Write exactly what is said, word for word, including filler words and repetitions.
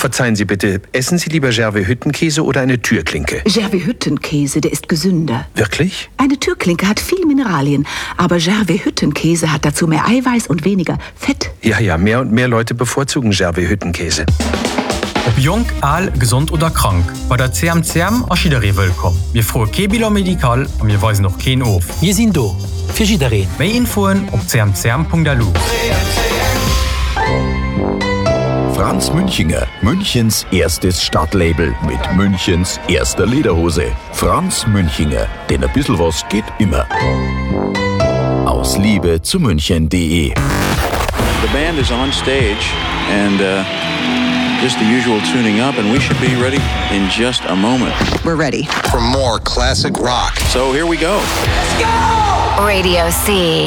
Verzeihen Sie bitte, essen Sie lieber Gervais-Hüttenkäse oder eine Türklinke? Gervais-Hüttenkäse, der ist gesünder. Wirklich? Eine Türklinke hat viele Mineralien, aber Gervais-Hüttenkäse hat dazu mehr Eiweiß und weniger Fett. Ja, ja, mehr und mehr Leute bevorzugen Gervais-Hüttenkäse. Ob jung, alt, gesund oder krank, bei der C M C M ist jeder willkommen. Wir fragen kein Bilan Medikal und wir weisen noch keinen auf. Wir sind da, für jeden. Mehr Infos auf c m c m punkt d l u. Franz Münchinger, Münchens erstes Stadtlabel mit Münchens erster Lederhose. Franz Münchinger, denn ein bisschen was geht immer. Aus Liebe zu München punkt de. The band is on stage and uh, just the usual tuning up, and we should be ready in just a moment. We're ready for more classic rock. So here we go. Let's go! Radio C.